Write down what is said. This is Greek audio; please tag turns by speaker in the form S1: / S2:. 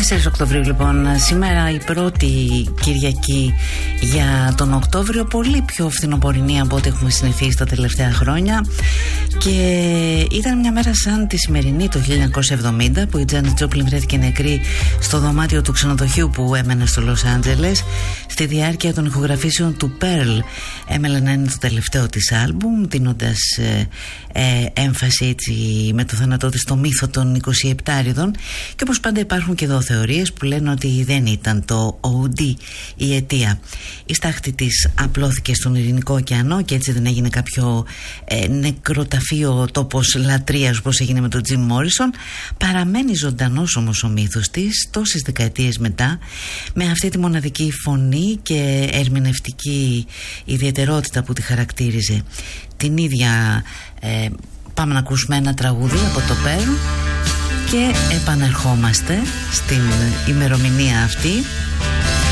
S1: 4 Οκτωβρίου λοιπόν, σήμερα η πρώτη Κυριακή για τον Οκτώβριο, πολύ πιο φθινοπορεινή από ό,τι έχουμε συνηθίσει τα τελευταία χρόνια, και ήταν μια μέρα σαν τη σημερινή το 1970 που η Τζάνετ Τζόπλιν βρέθηκε νεκρή στο δωμάτιο του ξενοδοχείου που έμενε στο Λος Άντζελες στη διάρκεια των ηχογραφήσεων του Pearl. Έμελε να είναι το τελευταίο της άλμπουμ, δίνοντας έμφαση έτσι με το θάνατό της στο μύθο των 27'ριδων, και όπως πάντα υπάρχουν και εδώ θεωρίες που λένε ότι δεν ήταν το OD η αιτία. Η στάχτη της απλώθηκε στον Ειρηνικό ωκεανό και έτσι δεν έγινε κάποιο νεκροταφείο, τόπος λατρείας όπως έγινε με τον Τζιμ Μόρισον. Παραμένει ζωντανός όμως ο μύθος της τόσες δεκαετίες μετά, με αυτή τη μοναδική φωνή και ερμηνευτική ιδιαιτερότητα που τη χαρακτήριζε. Την ίδια πάμε να ακούσουμε ένα τραγούδι από το Pearl και επανερχόμαστε στην ημερομηνία αυτή.